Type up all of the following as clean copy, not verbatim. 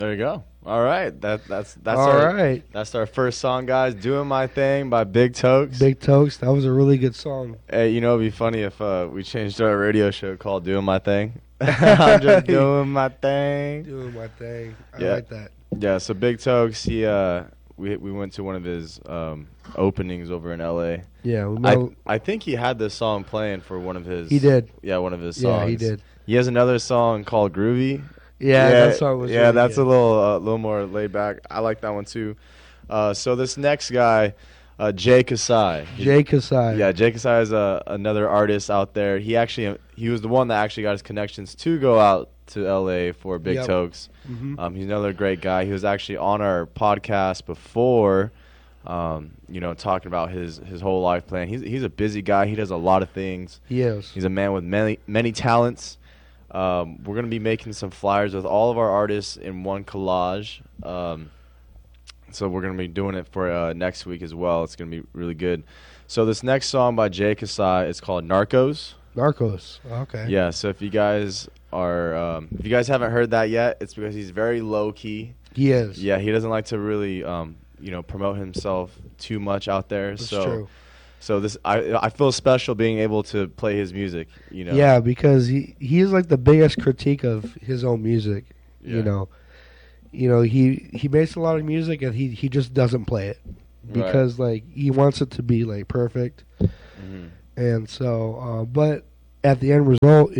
There you go. All right. That's All right. That's our first song, guys. Doing My Thing by Big Tokes. Big Tokes. That was a really good song. Hey, it'd be funny if we changed our radio show called Doing My Thing. I'm just doing my thing. Doing my thing. I Yeah. like that. Yeah, so Big Tokes, we went to one of his openings over in L.A. Yeah. We met, I think he had this song playing for one of his. he did. Yeah, one of his songs. Yeah, he did. He has another song called Groovy. Yeah, that song was really that's good. a little more laid back. I like that one too. So this next guy, Jay Kasai. Jay Kasai. Yeah, Jay Kasai is another artist out there. He was the one that actually got his connections to go out to L.A. for Big Yep. Tokes. Mm-hmm. He's another great guy. He was actually on our podcast before, talking about his whole life plan. He's a busy guy. He does a lot of things. He is. He's a man with many talents. We're going to be making some flyers with all of our artists in one collage. So we're going to be doing it for next week as well. It's going to be really good. So this next song by Jay Kasai is called Narcos. Narcos. Okay. Yeah, so if you guys haven't heard that yet, it's because he's very low key. He is. Yeah, he doesn't like to really promote himself too much out there. That's so true. so this I feel special being able to play his music, Yeah, because he is like the biggest critique of his own music. Yeah. He makes a lot of music and he just doesn't play it because like he wants it to be like perfect. Mhm. And so, but at the end result,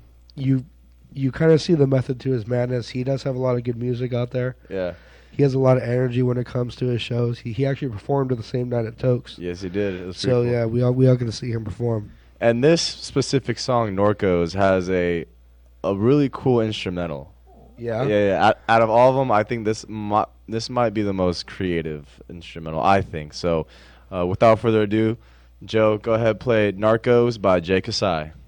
you kind of see the method to his madness. He does have a lot of good music out there. Yeah. He has a lot of energy when it comes to his shows. He actually performed the same night at Tokes. Yes, he did. It was pretty So cool. yeah, we all get to see him perform. And this specific song, Norcos, has a really cool instrumental. Yeah. Yeah. Out of all of them, I think this might be the most creative instrumental. I think so. Without further ado, Joe, go ahead, play Narcos by Jay Kasai.